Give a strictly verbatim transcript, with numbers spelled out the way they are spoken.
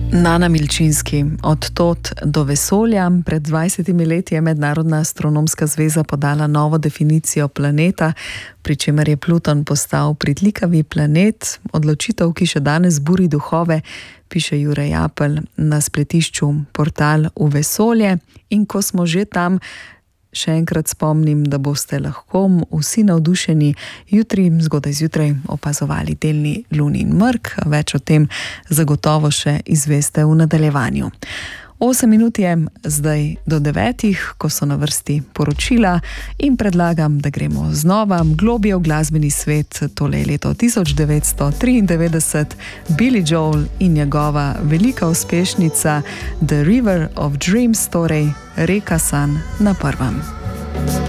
Nana Milčinski, od tod do vesolja. Pred dvajsetimi leti je Mednarodna astronomska zveza podala novo definicijo planeta, pri čemer je Pluton postal pritlikavi planet, odločitev, ki še danes buri duhove, piše Jure Japelj na spletišču Portal v vesolje. In ko smo že tam, še enkrat spomnim, da boste lahko vsi navdušeni jutri, zgodaj zjutraj, opazovali delni lunin mrk. Več o tem zagotovo še izveste v nadaljevanju. Osem minut je zdaj do devetih, ko so na vrsti poročila, in predlagam, da gremo znova globlje v glasbeni svet. Tole je leto tisoč devetsto triindevetdeset, Billy Joel in njegova velika uspešnica The River of Dreams, torej Reka sanj na prvem.